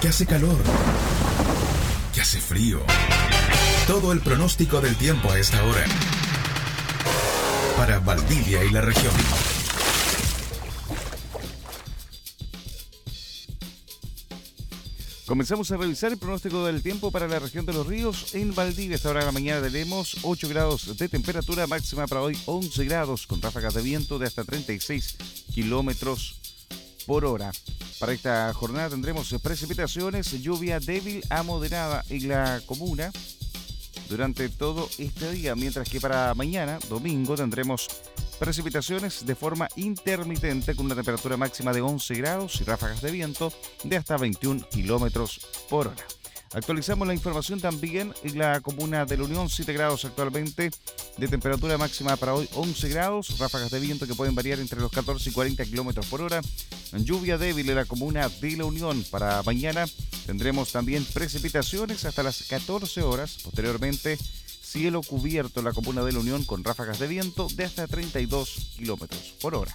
que hace calor, que hace frío. Todo el pronóstico del tiempo a esta hora. Para Valdivia y la región. Comenzamos a revisar el pronóstico del tiempo para la región de Los Ríos. En Valdivia, a esta hora de la mañana tenemos 8 grados de temperatura, máxima para hoy 11 grados, con ráfagas de viento de hasta 36 kilómetros por hora. Para esta jornada tendremos precipitaciones, lluvia débil a moderada en la comuna durante todo este día, mientras que para mañana, domingo, tendremos precipitaciones de forma intermitente con una temperatura máxima de 11 grados y ráfagas de viento de hasta 21 kilómetros por hora. Actualizamos la información también en la comuna de La Unión, 7 grados actualmente de temperatura máxima para hoy, 11 grados, ráfagas de viento que pueden variar entre los 14 y 40 kilómetros por hora. Lluvia débil en la comuna de La Unión. Para mañana tendremos también precipitaciones hasta las 14 horas. Posteriormente, cielo cubierto en la comuna de La Unión con ráfagas de viento de hasta 32 kilómetros por hora.